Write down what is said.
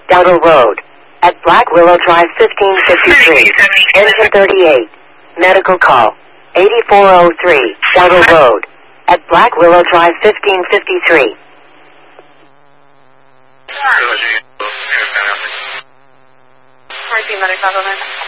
Dowdle Road. At Black Willow Drive 1553. Engine 38. Medical call. 8403. Dowdle Road. At Black Willow Drive 1553. RP Medical Government.